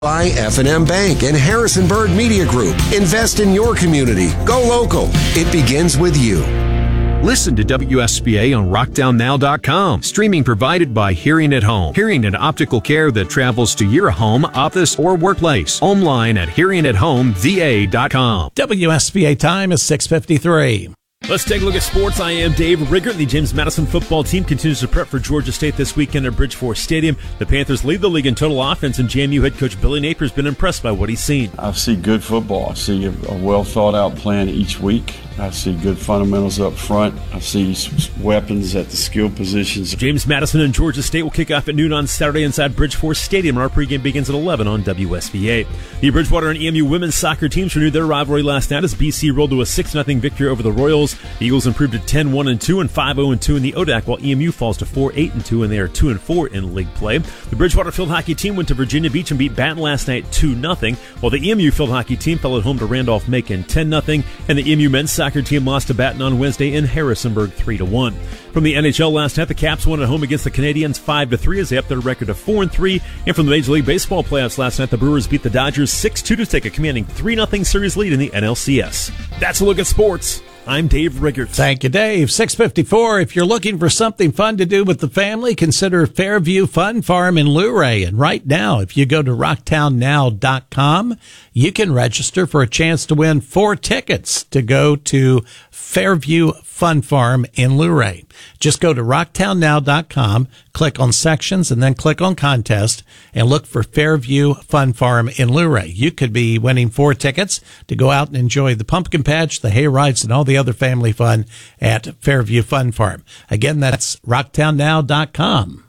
By F&M Bank and Harrisonburg Media Group. Invest in your community. Go local. It begins with you. Listen to WSBA on rockdownnow.com. Streaming provided by Hearing at Home. Hearing and optical care that travels to your home, office, or workplace. Online at hearingathomeva.com. WSBA time is 6:53. Let's take a look at sports. I am Dave Riggert. The James Madison football team continues to prep for Georgia State this weekend at Bridgeford Stadium. The Panthers lead the league in total offense, and JMU head coach Billy Napier has been impressed by what he's seen. I see good football. I see a well-thought-out plan each week. I see good fundamentals up front. I see weapons at the skill positions. James Madison and Georgia State will kick off at noon on Saturday inside Bridgeford Stadium. Our pregame begins at 11 on WSBA. The Bridgewater and EMU women's soccer teams renewed their rivalry last night as BC rolled to a 6-0 victory over the Royals. The Eagles improved to 10-1-2 and 5-0-2 in the ODAC, while EMU falls to 4-8-2 and they are 2-4 in league play. The Bridgewater field hockey team went to Virginia Beach and beat Baton last night 2-0, while the EMU field hockey team fell at home to Randolph-Macon 10-0, and the EMU men's soccer team lost to Baton on Wednesday in Harrisonburg 3-1. From the NHL last night, the Caps won at home against the Canadiens 5-3 as they upped their record to 4-3. And from the Major League Baseball playoffs last night, the Brewers beat the Dodgers 6-2 to take a commanding 3-0 series lead in the NLCS. That's a look at sports. I'm Dave Riggert. Thank you, Dave. 6:54. If you're looking for something fun to do with the family, consider Fairview Fun Farm in Luray. And right now, if you go to rocktownnow.com, you can register for a chance to win 4 tickets to go to Fairview Fun Farm in Luray. Just go to rocktownnow.com, click on sections, and then click on contest and look for Fairview Fun Farm in Luray. You could be winning 4 tickets to go out and enjoy the pumpkin patch, the hay rides, and all the other family fun at Fairview Fun Farm. Again, that's rocktownnow.com.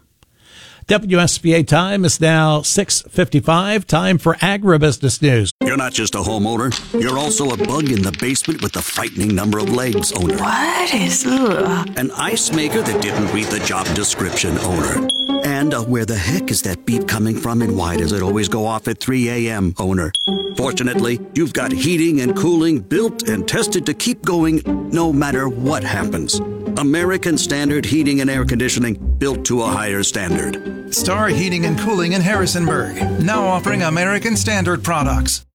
WSBA time is now 6:55. Time for agribusiness news. You're not just a homeowner. You're also a bug in the basement with the frightening number of legs owner. What is an ice maker that didn't read the job description owner. And where the heck is that beep coming from and why does it always go off at 3 a.m. owner? Fortunately, you've got heating and cooling built and tested to keep going no matter what happens. American Standard Heating and Air Conditioning, built to a higher standard. Star Heating and Cooling in Harrisonburg, now offering American Standard products.